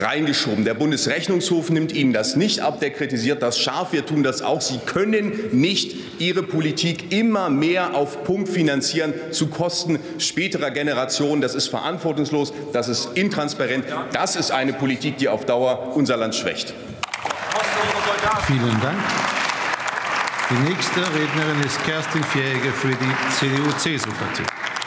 reingeschoben. Der Bundesrechnungshof nimmt Ihnen das nicht ab, der kritisiert das scharf. Wir tun das auch. Sie können nicht Ihre Politik immer mehr auf Pump finanzieren zu Kosten späterer Generationen. Das ist verantwortungslos, das ist intransparent. Das ist eine Politik, die auf Dauer unser Land schwächt. Vielen Dank. Die nächste Rednerin ist Kerstin Fjäge für die CDU-CSU-Fraktion.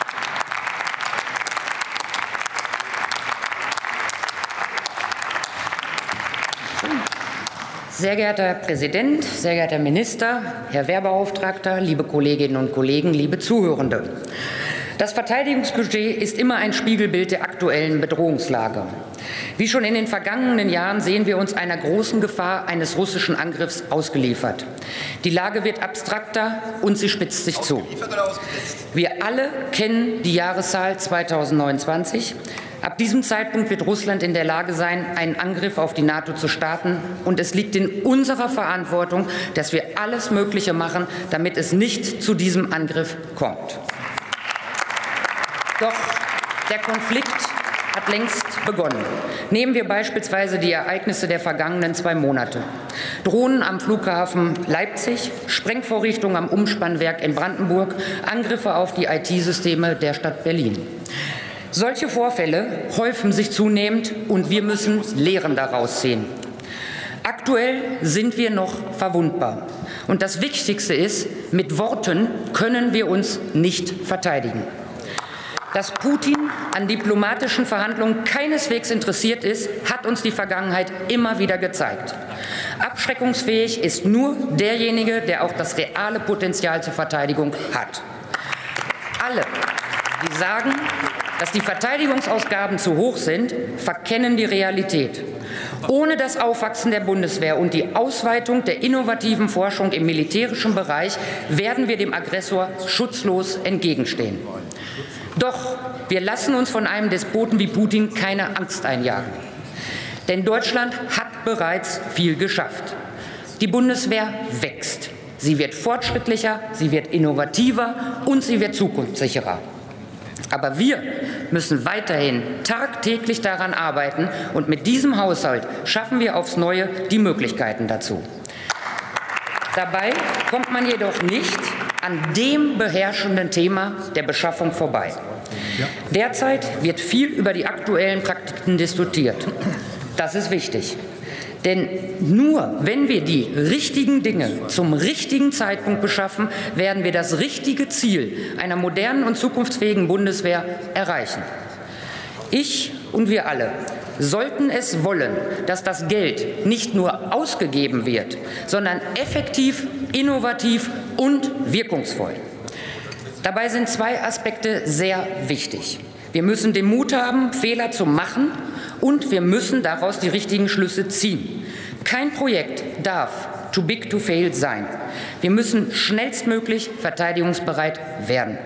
Sehr geehrter Herr Präsident, sehr geehrter Herr Minister, Herr Wehrbeauftragter, liebe Kolleginnen und Kollegen, liebe Zuhörende! Das Verteidigungsbudget ist immer ein Spiegelbild der aktuellen Bedrohungslage. Wie schon in den vergangenen Jahren sehen wir uns einer großen Gefahr eines russischen Angriffs ausgeliefert. Die Lage wird abstrakter und sie spitzt sich zu. Wir alle kennen die Jahreszahl 2029. Ab diesem Zeitpunkt wird Russland in der Lage sein, einen Angriff auf die NATO zu starten. Und es liegt in unserer Verantwortung, dass wir alles Mögliche machen, damit es nicht zu diesem Angriff kommt. Doch der Konflikt hat längst begonnen. Nehmen wir beispielsweise die Ereignisse der vergangenen 2 Monate. Drohnen am Flughafen Leipzig, Sprengvorrichtungen am Umspannwerk in Brandenburg, Angriffe auf die IT-Systeme der Stadt Berlin. Solche Vorfälle häufen sich zunehmend, und wir müssen Lehren daraus ziehen. Aktuell sind wir noch verwundbar. Und das Wichtigste ist, mit Worten können wir uns nicht verteidigen. Dass Putin an diplomatischen Verhandlungen keineswegs interessiert ist, hat uns die Vergangenheit immer wieder gezeigt. Abschreckungsfähig ist nur derjenige, der auch das reale Potenzial zur Verteidigung hat. Alle, die sagen, dass die Verteidigungsausgaben zu hoch sind, verkennen die Realität. Ohne das Aufwachsen der Bundeswehr und die Ausweitung der innovativen Forschung im militärischen Bereich werden wir dem Aggressor schutzlos entgegenstehen. Doch wir lassen uns von einem Despoten wie Putin keine Angst einjagen. Denn Deutschland hat bereits viel geschafft. Die Bundeswehr wächst. Sie wird fortschrittlicher, sie wird innovativer und sie wird zukunftssicherer. Aber wir müssen weiterhin tagtäglich daran arbeiten, und mit diesem Haushalt schaffen wir aufs Neue die Möglichkeiten dazu. Dabei kommt man jedoch nicht an dem beherrschenden Thema der Beschaffung vorbei. Derzeit wird viel über die aktuellen Praktiken diskutiert. Das ist wichtig. Denn nur wenn wir die richtigen Dinge zum richtigen Zeitpunkt beschaffen, werden wir das richtige Ziel einer modernen und zukunftsfähigen Bundeswehr erreichen. Ich und wir alle sollten es wollen, dass das Geld nicht nur ausgegeben wird, sondern effektiv, innovativ und wirkungsvoll. Dabei sind 2 Aspekte sehr wichtig. Wir müssen den Mut haben, Fehler zu machen, und wir müssen daraus die richtigen Schlüsse ziehen. Kein Projekt darf too big to fail sein. Wir müssen schnellstmöglich verteidigungsbereit werden.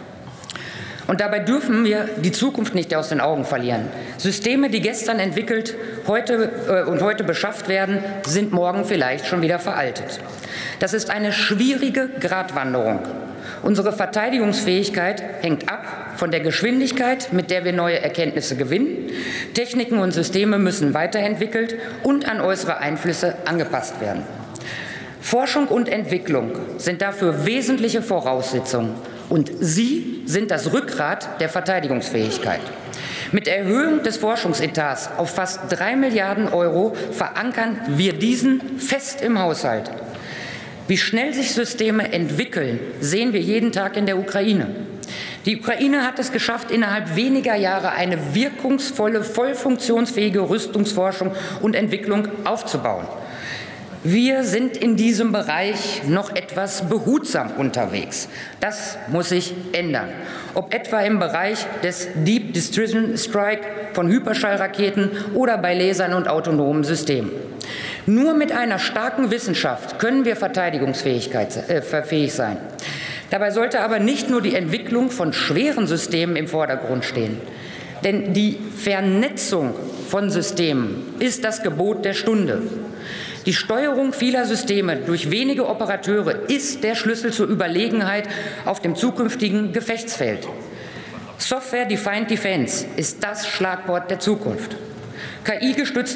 Und dabei dürfen wir die Zukunft nicht aus den Augen verlieren. Systeme, die gestern entwickelt und heute beschafft werden, sind morgen vielleicht schon wieder veraltet. Das ist eine schwierige Gratwanderung. Unsere Verteidigungsfähigkeit hängt ab von der Geschwindigkeit, mit der wir neue Erkenntnisse gewinnen. Techniken und Systeme müssen weiterentwickelt und an äußere Einflüsse angepasst werden. Forschung und Entwicklung sind dafür wesentliche Voraussetzungen, und sie sind das Rückgrat der Verteidigungsfähigkeit. Mit Erhöhung des Forschungsetats auf fast 3 Milliarden € verankern wir diesen fest im Haushalt. Wie schnell sich Systeme entwickeln, sehen wir jeden Tag in der Ukraine. Die Ukraine hat es geschafft, innerhalb weniger Jahre eine wirkungsvolle, voll funktionsfähige Rüstungsforschung und Entwicklung aufzubauen. Wir sind in diesem Bereich noch etwas behutsam unterwegs. Das muss sich ändern. Ob etwa im Bereich des Deep Distribution Strike von Hyperschallraketen oder bei Lasern und autonomen Systemen. Nur mit einer starken Wissenschaft können wir verteidigungsfähig sein. Dabei sollte aber nicht nur die Entwicklung von schweren Systemen im Vordergrund stehen. Denn die Vernetzung von Systemen ist das Gebot der Stunde. Die Steuerung vieler Systeme durch wenige Operateure ist der Schlüssel zur Überlegenheit auf dem zukünftigen Gefechtsfeld. Software-Defined Defense ist das Schlagwort der Zukunft. KI-gestützte